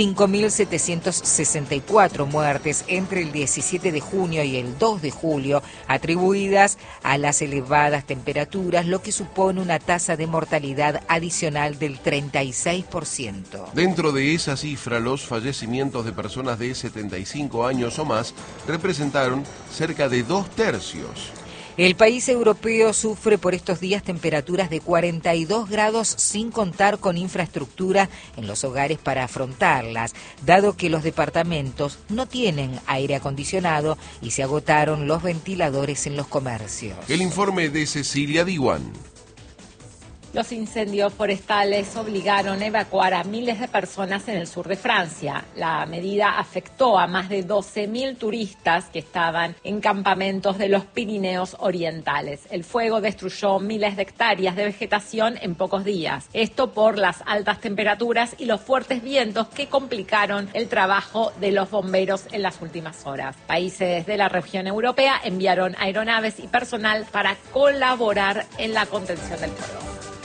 5.764 muertes entre el 17 de junio y el 2 de julio, atribuidas a las elevadas temperaturas, lo que supone una tasa de mortalidad adicional del 36%. Dentro de esa cifra, los fallecimientos de personas de 75 años o más representaron cerca de 2/3. El país europeo sufre por estos días temperaturas de 42 grados sin contar con infraestructura en los hogares para afrontarlas, dado que los departamentos no tienen aire acondicionado y se agotaron los ventiladores en los comercios. El informe de Cecilia Diwan. Los incendios forestales obligaron a evacuar a miles de personas en el sur de Francia. La medida afectó a más de 12.000 turistas que estaban en campamentos de los Pirineos orientales. El fuego destruyó miles de hectáreas de vegetación en pocos días. Esto por las altas temperaturas y los fuertes vientos que complicaron el trabajo de los bomberos en las últimas horas. Países de la región europea enviaron aeronaves y personal para colaborar en la contención del fuego.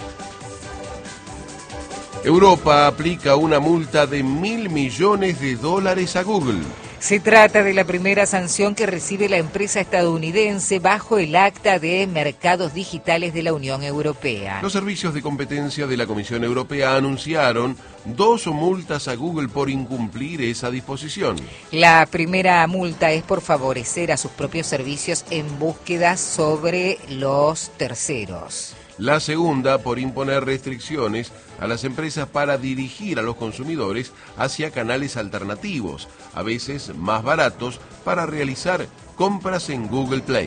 Europa aplica una multa de $1.000 millones a Google. Se trata de la primera sanción que recibe la empresa estadounidense bajo el Acta de Mercados Digitales de la Unión Europea. Los servicios de competencia de la Comisión Europea anunciaron 2 multas a Google por incumplir esa disposición. La primera multa es por favorecer a sus propios servicios en búsqueda sobre los terceros. La segunda por imponer restricciones a las empresas para dirigir a los consumidores hacia canales alternativos, a veces más baratos, para realizar compras en Google Play.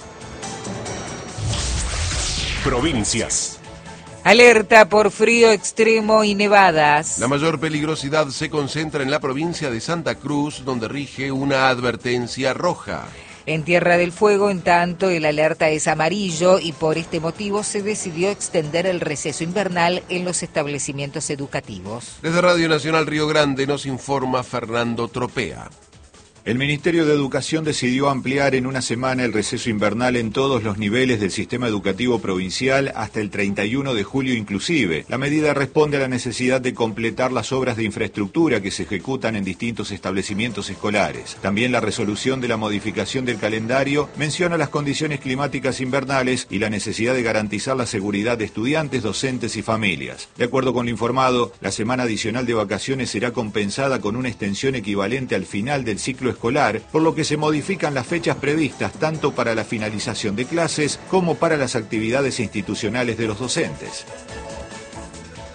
Provincias. Alerta por frío extremo y nevadas. La mayor peligrosidad se concentra en la provincia de Santa Cruz, donde rige una advertencia roja. En Tierra del Fuego, en tanto, el alerta es amarillo y por este motivo se decidió extender el receso invernal en los establecimientos educativos. Desde Radio Nacional Río Grande nos informa Fernando Tropea. El Ministerio de Educación decidió ampliar en una semana el receso invernal en todos los niveles del sistema educativo provincial hasta el 31 de julio inclusive. La medida responde a la necesidad de completar las obras de infraestructura que se ejecutan en distintos establecimientos escolares. También la resolución de la modificación del calendario menciona las condiciones climáticas invernales y la necesidad de garantizar la seguridad de estudiantes, docentes y familias. De acuerdo con lo informado, la semana adicional de vacaciones será compensada con una extensión equivalente al final del ciclo escolar, por lo que se modifican las fechas previstas tanto para la finalización de clases como para las actividades institucionales de los docentes.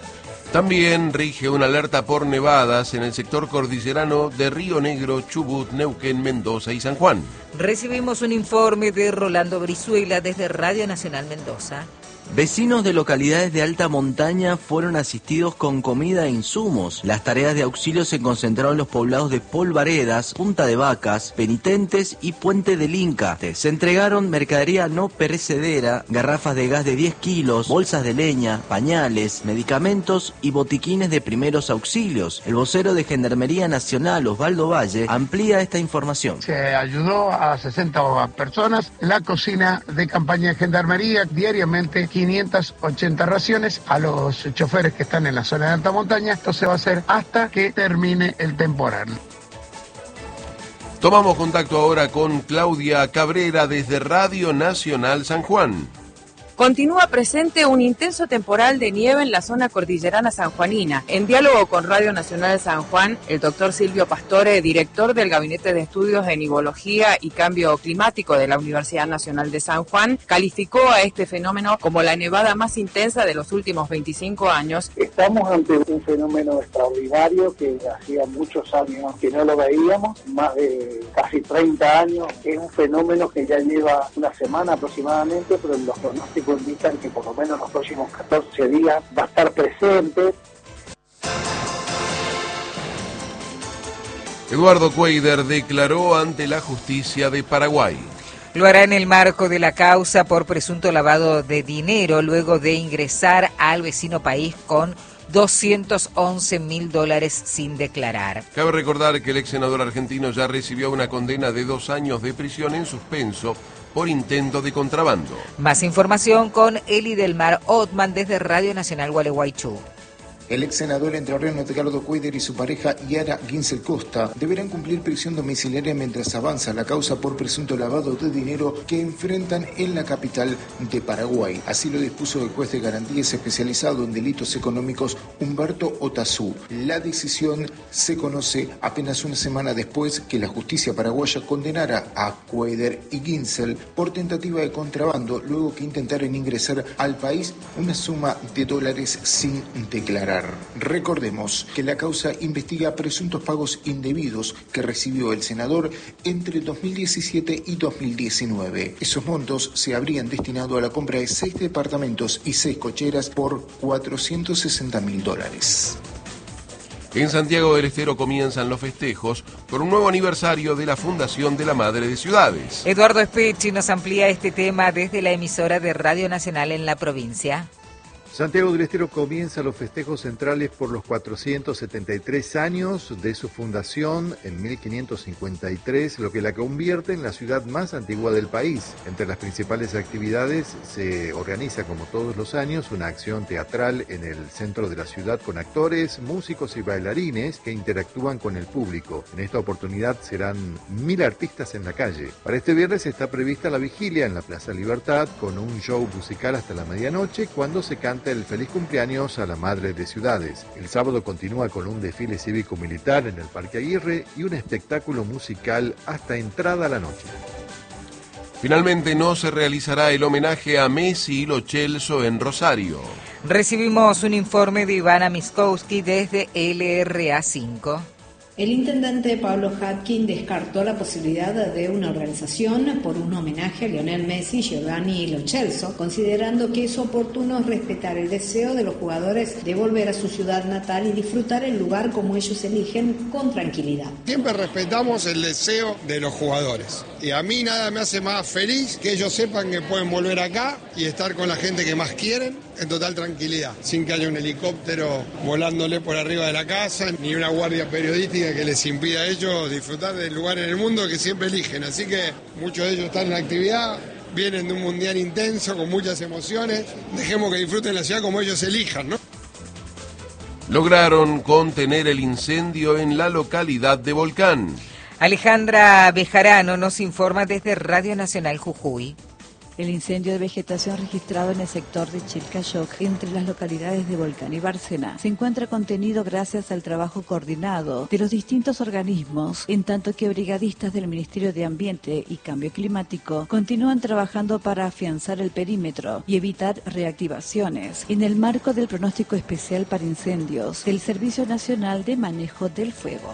También rige una alerta por nevadas en el sector cordillerano de Río Negro, Chubut, Neuquén, Mendoza y San Juan. Recibimos un informe de Rolando Brizuela desde Radio Nacional Mendoza. Vecinos de localidades de alta montaña fueron asistidos con comida e insumos. Las tareas de auxilio se concentraron en los poblados de Polvaredas, Punta de Vacas, Penitentes y Puente del Inca. Se entregaron mercadería no perecedera, garrafas de gas de 10 kilos, bolsas de leña, pañales, medicamentos y botiquines de primeros auxilios. El vocero de Gendarmería Nacional, Osvaldo Valle, amplía esta información. Se ayudó a 60 personas. La cocina de campaña de Gendarmería diariamente 580 raciones a los choferes que están en la zona de alta montaña. Esto se va a hacer hasta que termine el temporal. Tomamos contacto ahora con Claudia Cabrera desde Radio Nacional San Juan. Continúa presente un intenso temporal de nieve en la zona cordillerana sanjuanina. En diálogo con Radio Nacional San Juan, el doctor Silvio Pastore, director del Gabinete de Estudios de Nivología y Cambio Climático de la Universidad Nacional de San Juan, calificó a este fenómeno como la nevada más intensa de los últimos 25 años. Estamos ante un fenómeno extraordinario que hacía muchos años que no lo veíamos, más de casi 30 años. Es un fenómeno que ya lleva una semana aproximadamente, pero los pronósticos indican que por lo menos los próximos 14 días va a estar presente. Eduardo Cuader declaró ante la justicia de Paraguay. Lo hará en el marco de la causa por presunto lavado de dinero luego de ingresar al vecino país con $211.000 sin declarar. Cabe recordar que el ex senador argentino ya recibió una condena de 2 años de prisión en suspenso por intento de contrabando. Más información con Eli del Mar Otman desde Radio Nacional Gualeguaychú. El ex senador entrerriano Edgardo Cuader y su pareja Yara Ginsel Costa deberán cumplir prisión domiciliaria mientras avanza la causa por presunto lavado de dinero que enfrentan en la capital de Paraguay. Así lo dispuso el juez de garantías especializado en delitos económicos Humberto Otazú. La decisión se conoce apenas una semana después que la justicia paraguaya condenara a Cuader y Ginsel por tentativa de contrabando luego que intentaron ingresar al país una suma de dólares sin declarar. Recordemos que la causa investiga presuntos pagos indebidos que recibió el senador entre 2017 y 2019. Esos montos se habrían destinado a la compra de 6 departamentos y 6 cocheras por $460.000. En Santiago del Estero comienzan los festejos por un nuevo aniversario de la Fundación de la Madre de Ciudades. Eduardo Espechi nos amplía este tema desde la emisora de Radio Nacional en la provincia. Santiago del Estero comienza los festejos centrales por los 473 años de su fundación en 1553, lo que la convierte en la ciudad más antigua del país. Entre las principales actividades se organiza, como todos los años, una acción teatral en el centro de la ciudad con actores, músicos y bailarines que interactúan con el público. En esta oportunidad serán 1000 artistas en la calle. Para este viernes está prevista la vigilia en la Plaza Libertad con un show musical hasta la medianoche cuando se canta el feliz cumpleaños a la Madre de Ciudades. El sábado continúa con un desfile cívico-militar en el Parque Aguirre y un espectáculo musical hasta entrada la noche. Finalmente no se realizará el homenaje a Messi y Lo Celso en Rosario. Recibimos un informe de Ivana Miskowski desde LRA5. El intendente Pablo Hatkin descartó la posibilidad de una organización por un homenaje a Lionel Messi, Giovanni y Lo Celso, considerando que es oportuno respetar el deseo de los jugadores de volver a su ciudad natal y disfrutar el lugar como ellos eligen con tranquilidad. Siempre respetamos el deseo de los jugadores y a mí nada me hace más feliz que ellos sepan que pueden volver acá y estar con la gente que más quieren en total tranquilidad, sin que haya un helicóptero volándole por arriba de la casa, ni una guardia periodística que les impida a ellos disfrutar del lugar en el mundo que siempre eligen. Así que muchos de ellos están en la actividad, vienen de un mundial intenso, con muchas emociones. Dejemos que disfruten la ciudad como ellos elijan, ¿no? Lograron contener el incendio en la localidad de Volcán. Alejandra Bejarano nos informa desde Radio Nacional Jujuy. El incendio de vegetación registrado en el sector de Chilcayoc, entre las localidades de Volcán y Bárcena, se encuentra contenido gracias al trabajo coordinado de los distintos organismos, en tanto que brigadistas del Ministerio de Ambiente y Cambio Climático continúan trabajando para afianzar el perímetro y evitar reactivaciones, en el marco del pronóstico especial para incendios del Servicio Nacional de Manejo del Fuego.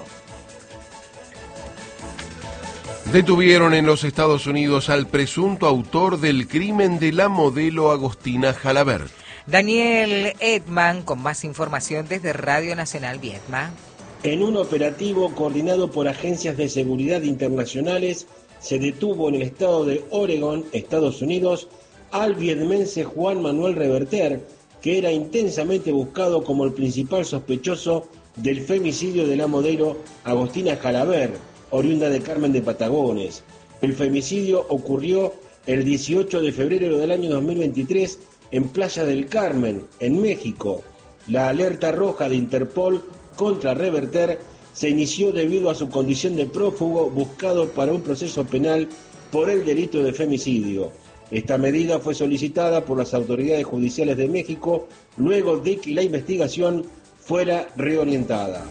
Detuvieron en los Estados Unidos al presunto autor del crimen de la modelo Agostina Jalabert. Daniel Edman con más información desde Radio Nacional Vietma. En un operativo coordinado por agencias de seguridad internacionales, se detuvo en el estado de Oregón, Estados Unidos, al vietmense Juan Manuel Reverter, que era intensamente buscado como el principal sospechoso del femicidio de la modelo Agostina Jalabert, oriunda de Carmen de Patagones. El femicidio ocurrió el 18 de febrero del año 2023 en Playa del Carmen, en México. La alerta roja de Interpol contra Reverter se inició debido a su condición de prófugo buscado para un proceso penal por el delito de femicidio. Esta medida fue solicitada por las autoridades judiciales de México luego de que la investigación fuera reorientada.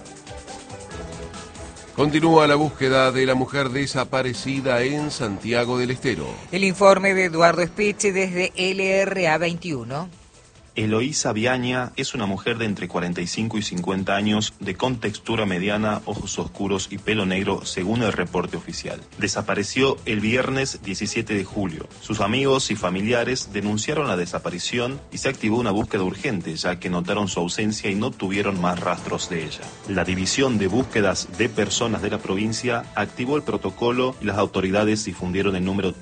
Continúa la búsqueda de la mujer desaparecida en Santiago del Estero. El informe de Eduardo Espeche desde LRA 21. Eloísa Viaña es una mujer de entre 45 y 50 años, de contextura mediana, ojos oscuros y pelo negro, según el reporte oficial. Desapareció el viernes 17 de julio. Sus amigos y familiares denunciaron la desaparición y se activó una búsqueda urgente, ya que notaron su ausencia y no tuvieron más rastros de ella. La División de Búsquedas de Personas de la provincia activó el protocolo y las autoridades difundieron el número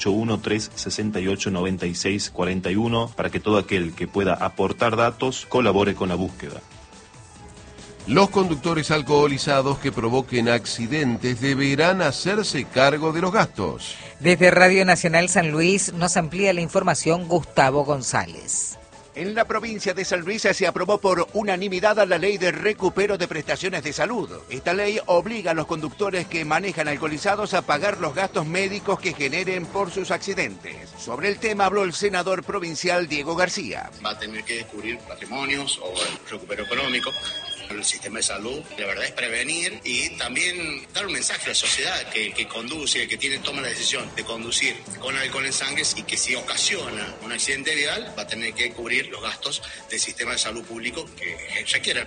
381-368-9641 para que todo aquel que pueda aportar datos colabore con la búsqueda. Los conductores alcoholizados que provoquen accidentes deberán hacerse cargo de los gastos. Desde Radio Nacional San Luis nos amplía la información Gustavo González. En la provincia de San Luis se aprobó por unanimidad la ley de recupero de prestaciones de salud. Esta ley obliga a los conductores que manejan alcoholizados a pagar los gastos médicos que generen por sus accidentes. Sobre el tema habló el senador provincial Diego García. Va a tener que descubrir patrimonios o el recupero económico. El sistema de salud, la verdad, es prevenir y también dar un mensaje a la sociedad que conduce, que toma la decisión de conducir con alcohol en sangre y que si ocasiona un accidente vial va a tener que cubrir los gastos del sistema de salud público que requiera.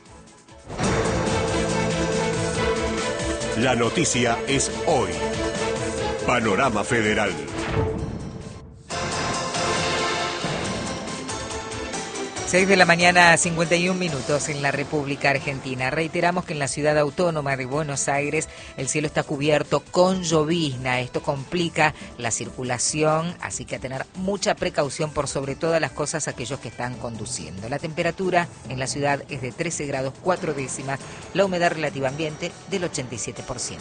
La noticia es hoy. Panorama Federal. 6 de la mañana, 51 minutos en la República Argentina. Reiteramos que en la ciudad autónoma de Buenos Aires el cielo está cubierto con llovizna. Esto complica la circulación, así que a tener mucha precaución por sobre todas las cosas aquellos que están conduciendo. La temperatura en la ciudad es de 13 grados 4 décimas, la humedad relativa ambiente del 87%.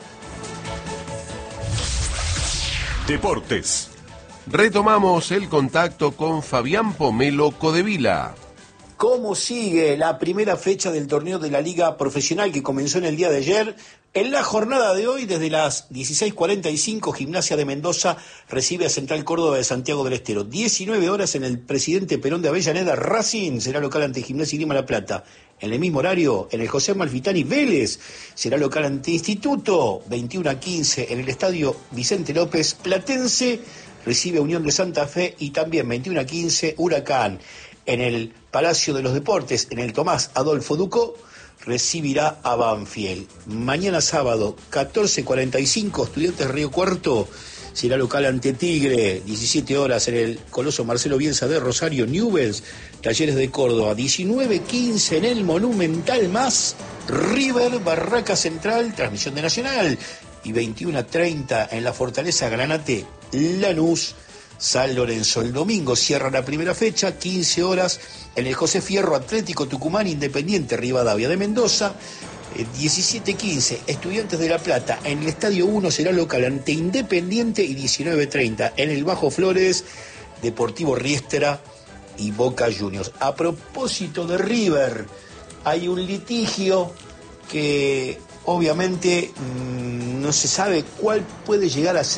Deportes. Retomamos el contacto con Fabián Pomelo Codevila. ¿Cómo sigue la primera fecha del torneo de la Liga Profesional que comenzó en el día de ayer? En la jornada de hoy, desde las 16:45, Gimnasia de Mendoza recibe a Central Córdoba de Santiago del Estero. 19 horas en el Presidente Perón de Avellaneda, Racing será local ante Gimnasia y Grima La Plata. En el mismo horario, en el José Amalfitani, Vélez será local ante Instituto. 21:15 en el Estadio Vicente López, Platense recibe a Unión de Santa Fe y también 21:15 Huracán. En el Palacio de los Deportes, en el Tomás Adolfo Ducó, recibirá a Banfield. Mañana sábado, 14:45, Estudiantes Río Cuarto será local ante Tigre. 17 horas en el Coloso Marcelo Bielsa de Rosario, Newell's, Talleres de Córdoba. 19:15 en el Monumental más River Barraca Central, transmisión de Nacional. Y 21:30 en la Fortaleza Granate, Lanús, San Lorenzo. El domingo cierra la primera fecha, 15 horas en el José Fierro, Atlético Tucumán, Independiente Rivadavia de Mendoza. 17:15 Estudiantes de La Plata en el Estadio 1 será local ante Independiente y 19:30 en el Bajo Flores, Deportivo Riestra y Boca Juniors. A propósito de River, hay un litigio que obviamente no se sabe cuál puede llegar a ser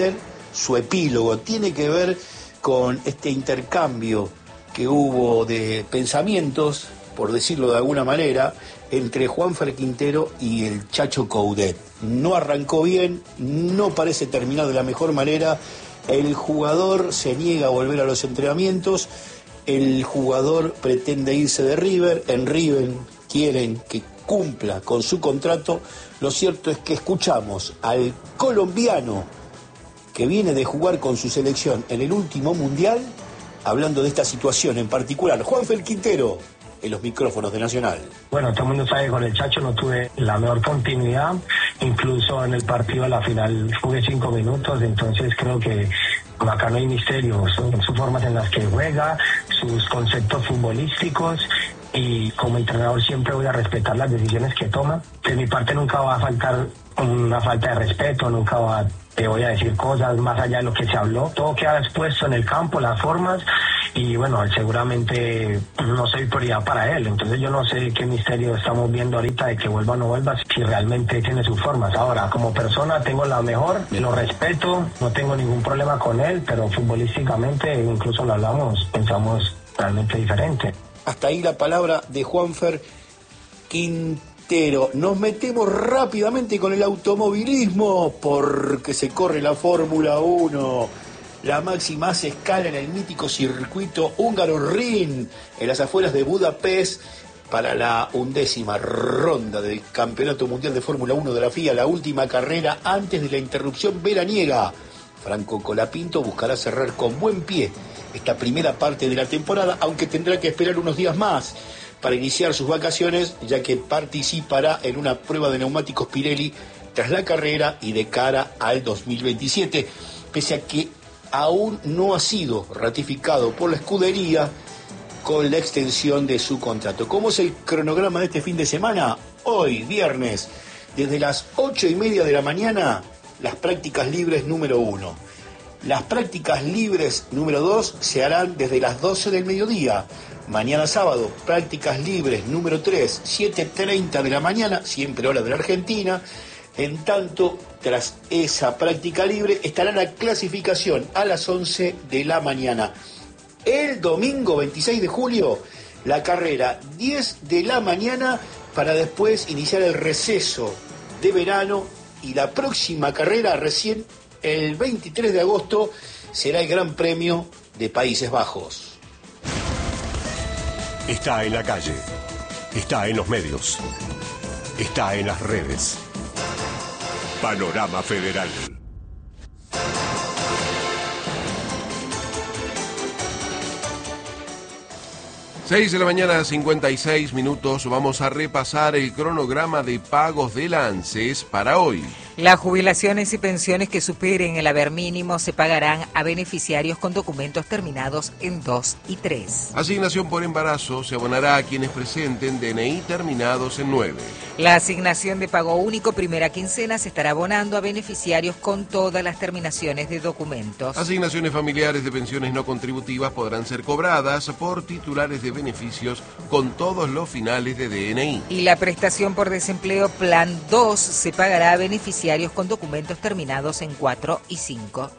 su epílogo, tiene que ver con este intercambio que hubo de pensamientos, por decirlo de alguna manera, entre Juanfer Quintero y el Chacho Coudet. No arrancó bien, no parece terminar de la mejor manera, el jugador se niega a volver a los entrenamientos, el jugador pretende irse de River, en River quieren que cumpla con su contrato. Lo cierto es que escuchamos al colombiano que viene de jugar con su selección en el último mundial, hablando de esta situación en particular. Juanfer Quintero, en los micrófonos de Nacional. Bueno, todo el mundo sabe que con el Chacho no tuve la mejor continuidad, incluso en el partido a la final jugué 5 minutos, entonces creo que acá no hay misterio, son sus formas en las que juega, sus conceptos futbolísticos, y como entrenador siempre voy a respetar las decisiones que toma. De mi parte nunca va a faltar una falta de respeto, nunca te voy a decir cosas más allá de lo que se habló, todo queda expuesto en el campo, las formas, y bueno, seguramente no soy prioridad para él, entonces yo no sé qué misterio estamos viendo ahorita de que vuelva o no vuelva, si realmente tiene sus formas. Ahora, como persona tengo la mejor, lo respeto, no tengo ningún problema con él, pero futbolísticamente, incluso lo hablamos, pensamos realmente diferente. Hasta ahí la palabra de Juanfer Quintero. Nos metemos rápidamente con el automovilismo porque se corre la Fórmula 1. La máxima hace escala en el mítico circuito húngaro Ring, en las afueras de Budapest, para la 11ª ronda del Campeonato Mundial de Fórmula 1 de la FIA, la última carrera antes de la interrupción veraniega. Franco Colapinto buscará cerrar con buen pie esta primera parte de la temporada, aunque tendrá que esperar unos días más para iniciar sus vacaciones, ya que participará en una prueba de neumáticos Pirelli tras la carrera y de cara al 2027, pese a que aún no ha sido ratificado por la escudería con la extensión de su contrato. ¿Cómo es el cronograma de este fin de semana? Hoy, viernes, desde las 8:30 de la mañana, las prácticas libres número 1. Las prácticas libres número 2 se harán desde las 12 del mediodía. Mañana sábado, prácticas libres número 3, 7:30 de la mañana, siempre hora de la Argentina. En tanto, tras esa práctica libre, estará la clasificación a las 11 de la mañana. El domingo 26 de julio, la carrera 10 de la mañana, para después iniciar el receso de verano, y la próxima carrera recién el 23 de agosto será el Gran Premio de Países Bajos. Está en la calle, está en los medios, está en las redes. Panorama Federal. Seis de la mañana, 56 minutos. Vamos a repasar el cronograma de pagos del ANSES para hoy. Las jubilaciones y pensiones que superen el haber mínimo se pagarán a beneficiarios con documentos terminados en 2 y 3. Asignación por embarazo se abonará a quienes presenten DNI terminados en 9. La asignación de pago único primera quincena se estará abonando a beneficiarios con todas las terminaciones de documentos. Asignaciones familiares de pensiones no contributivas podrán ser cobradas por titulares de beneficios con todos los finales de DNI. Y la prestación por desempleo Plan 2 se pagará a beneficiarios con documentos terminados en 4 y 5.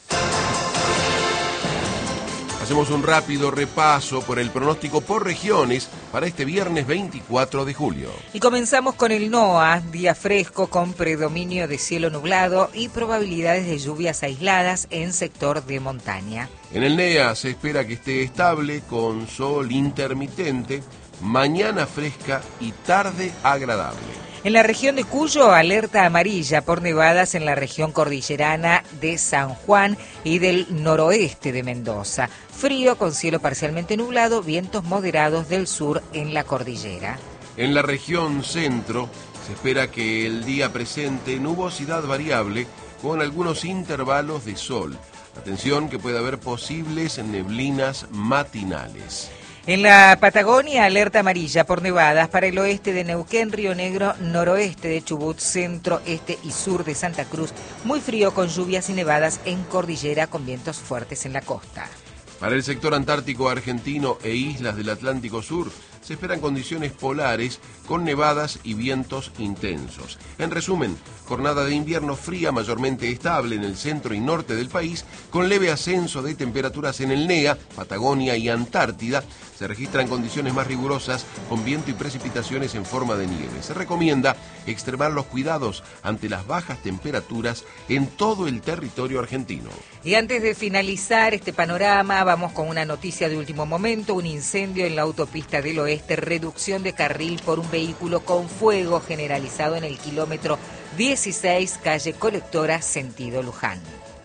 Hacemos un rápido repaso por el pronóstico por regiones para este viernes 24 de julio. Y comenzamos con el NOA, día fresco con predominio de cielo nublado y probabilidades de lluvias aisladas en sector de montaña. En el NEA se espera que esté estable con sol intermitente, mañana fresca y tarde agradable. En la región de Cuyo, alerta amarilla por nevadas en la región cordillerana de San Juan y del noroeste de Mendoza. Frío con cielo parcialmente nublado, vientos moderados del sur en la cordillera. En la región centro se espera que el día presente nubosidad variable con algunos intervalos de sol. Atención que puede haber posibles neblinas matinales. En la Patagonia, alerta amarilla por nevadas para el oeste de Neuquén, Río Negro, noroeste de Chubut, centro, este y sur de Santa Cruz. Muy frío con lluvias y nevadas en cordillera con vientos fuertes en la costa. Para el sector antártico argentino e islas del Atlántico Sur se esperan condiciones polares con nevadas y vientos intensos. En resumen, jornada de invierno fría mayormente estable en el centro y norte del país, con leve ascenso de temperaturas en el NEA, Patagonia y Antártida. Se registran condiciones más rigurosas con viento y precipitaciones en forma de nieve. Se recomienda extremar los cuidados ante las bajas temperaturas en todo el territorio argentino. Y antes de finalizar este panorama, vamos con una noticia de último momento: un incendio en la autopista del Oeste, reducción de carril por un vehículo con fuego generalizado en el kilómetro 16, calle Colectora, sentido Luján.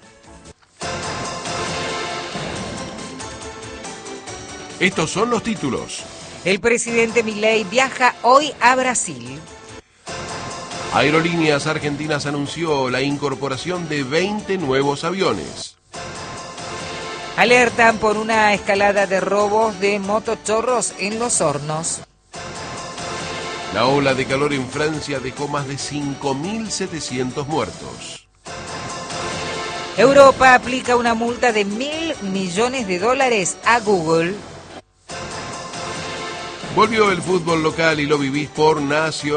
Estos son los títulos. El presidente Milei viaja hoy a Brasil. Aerolíneas Argentinas anunció la incorporación de 20 nuevos aviones. Alertan por una escalada de robos de motochorros en Los Hornos. La ola de calor en Francia dejó más de 5.700 muertos. Europa aplica una multa de $1.000 millones a Google. Volvió el fútbol local y lo vivís por Nacional.